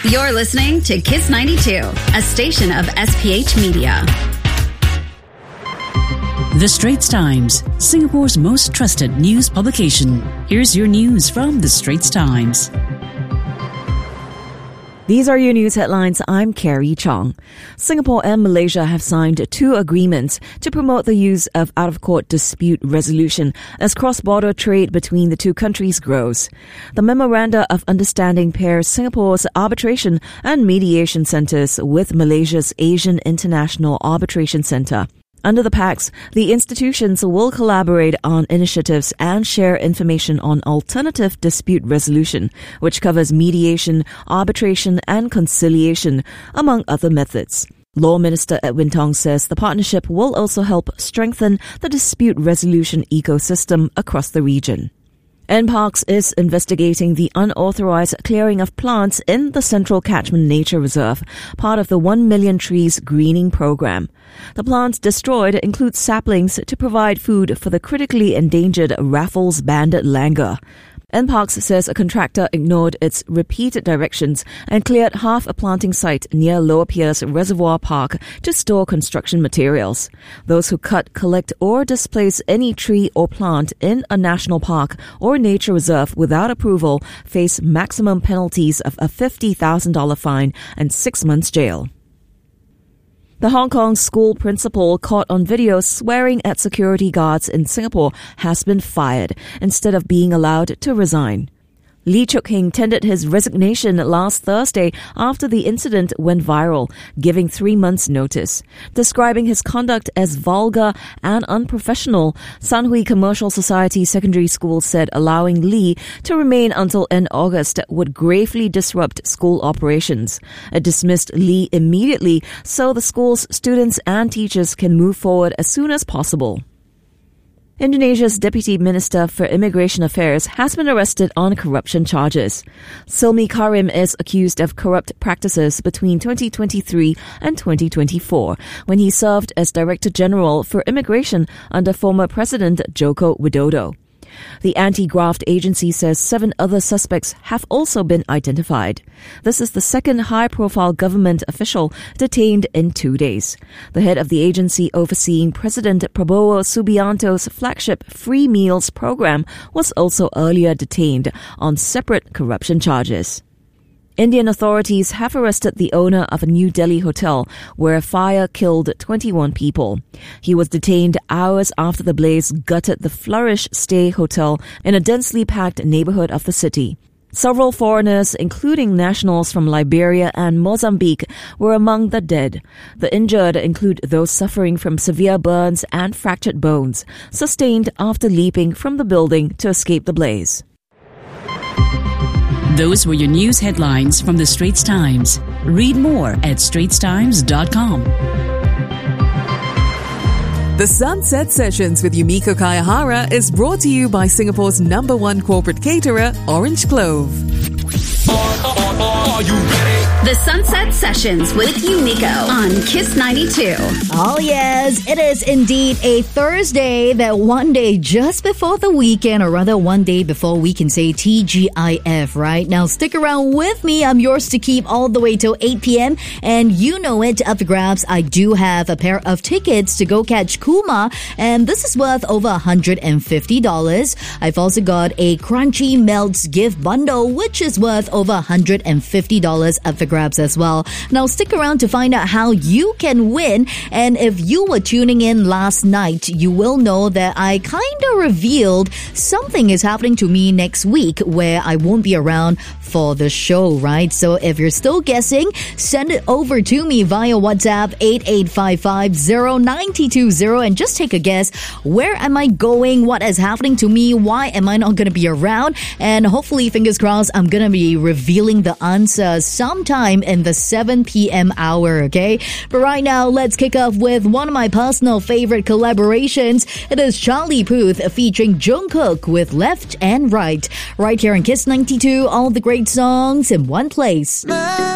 You're listening to Kiss 92, a station of SPH Media. The Straits Times, Singapore's most trusted news publication. Here's your news from The Straits Times. These are your news headlines. I'm Carrie Chong. Singapore and Malaysia have signed 2 agreements to promote the use of out-of-court dispute resolution as cross-border trade between the 2 countries grows. The Memoranda of Understanding pairs Singapore's arbitration and mediation centres with Malaysia's Asian International Arbitration Centre. Under the pacts, the institutions will collaborate on initiatives and share information on alternative dispute resolution, which covers mediation, arbitration, and conciliation, among other methods. Law Minister Edwin Tong says the partnership will also help strengthen the dispute resolution ecosystem across the region. NParks is investigating the unauthorized clearing of plants in the Central Catchment Nature Reserve, part of the 1 Million Trees Greening Program. The plants destroyed include saplings to provide food for the critically endangered Raffles banded langur. NParks says a contractor ignored its repeated directions and cleared half a planting site near Lower Pierce Reservoir Park to store construction materials. Those who cut, collect or displace any tree or plant in a national park or nature reserve without approval face maximum penalties of a $50,000 fine and 6 months jail. The Hong Kong school principal caught on video swearing at security guards in Singapore has been fired instead of being allowed to resign. Lee Chuk Hing tendered his resignation last Thursday after the incident went viral, giving 3 months' notice. Describing his conduct as vulgar and unprofessional, San Hui Commercial Society Secondary School said allowing Lee to remain until end August would gravely disrupt school operations. It dismissed Lee immediately so the school's students and teachers can move forward as soon as possible. Indonesia's Deputy Minister for Immigration Affairs has been arrested on corruption charges. Silmi Karim is accused of corrupt practices between 2023 and 2024 when he served as Director General for Immigration under former President Joko Widodo. The anti-graft agency says 7 other suspects have also been identified. This is the second high-profile government official detained in 2 days. The head of the agency overseeing President Prabowo Subianto's flagship Free Meals program was also earlier detained on separate corruption charges. Indian authorities have arrested the owner of a New Delhi hotel where a fire killed 21 people. He was detained hours after the blaze gutted the Flourish Stay Hotel in a densely packed neighborhood of the city. Several foreigners, including nationals from Liberia and Mozambique, were among the dead. The injured include those suffering from severe burns and fractured bones, sustained after leaping from the building to escape the blaze. Those were your news headlines from The Straits Times. Read more at straitstimes.com. The Sunset Sessions with Yumiko Kayahara is brought to you by Singapore's #1 corporate caterer, Orange Clove. Are you ready? The Sunset Sessions with Yumiko on Kiss 92. Oh yes, it is indeed a Thursday, that one day just before the weekend, or rather one day before we can say TGIF, right? Now stick around with me. I'm yours to keep all the way till 8 p.m. And you know it, up for grabs, I do have a pair of tickets to go catch Kuma, and this is worth over $150. I've also got a Crunchy Melts gift bundle, which is worth over $150 up for grabs as well. Now stick around to find out how you can win. And if you were tuning in last night, you will know that I kind of revealed something is happening to me next week where I won't be around for the show, right? So if you're still guessing, send it over to me via WhatsApp 88550920 and just take a guess. Where am I going? What is happening to me? Why am I not going to be around? And hopefully, fingers crossed, I'm going to be revealing the answer sometime in the 7 p.m. hour, okay? But right now, let's kick off with one of my personal favorite collaborations. It is Charlie Puth featuring Jungkook with Left and Right. Right here in Kiss 92, all the great songs in one place.